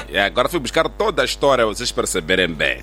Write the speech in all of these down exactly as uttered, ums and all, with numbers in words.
E agora fui buscar toda a história para vocês perceberem bem.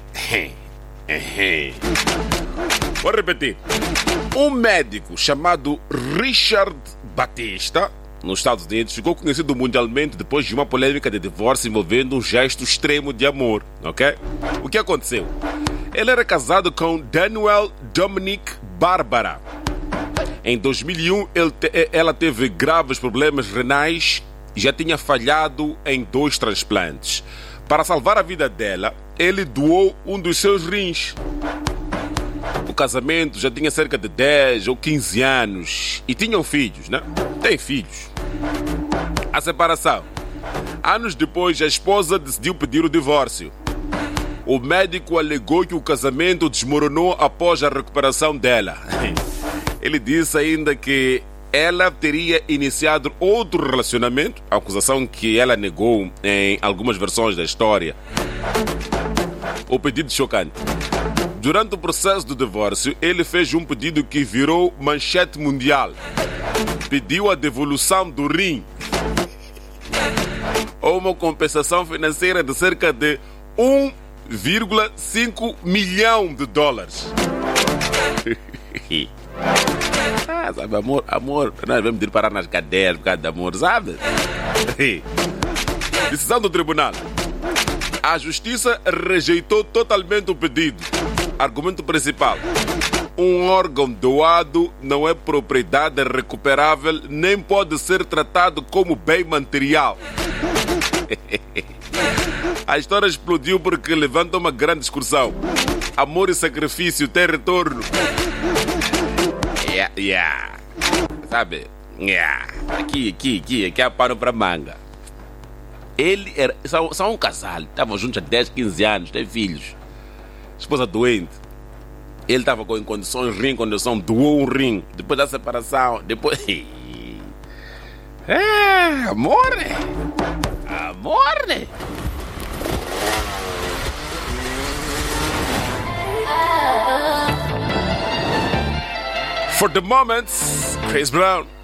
Vou repetir. Um médico chamado Richard Batista, nos Estados Unidos, ficou conhecido mundialmente depois de uma polêmica de divórcio envolvendo um gesto extremo de amor, ok? O que aconteceu? Ele era casado com Daniel Dominic Barbara. Em dois mil e um, ele te- ela teve graves problemas renais e já tinha falhado em dois transplantes. Para salvar a vida dela, ele doou um dos seus rins. O casamento já tinha cerca de dez ou quinze anos e tinham filhos, né? Tem filhos. A separação. Anos depois, a esposa decidiu pedir o divórcio. O médico alegou que o casamento desmoronou após a recuperação dela. Ele disse ainda que ela teria iniciado outro relacionamento, acusação que ela negou em algumas versões da história. O pedido chocante. Durante o processo do divórcio, ele fez um pedido que virou manchete mundial. Pediu a devolução do rim ou uma compensação financeira de cerca de um vírgula cinco milhão de dólares. Ah, sabe, amor, amor, nós vamos ir parar nas cadeias por causa de amor, sabe? Decisão do tribunal. A justiça rejeitou totalmente o pedido. Argumento principal. Um órgão doado não é propriedade recuperável nem pode ser tratado como bem material. A história explodiu porque levanta uma grande discussão. Amor e sacrifício têm retorno. Yeah, yeah. Sabe? Yeah. Aqui, aqui, aqui, aqui há pano para manga. Ele era. São, são um casal. Estavam juntos há dez, quinze anos, têm filhos. Esposa doente. Ele estava em condições, rim, condição, doou um rim. Depois da separação, depois. É, amor, né? Amor, né? For the moment, Chris Brown.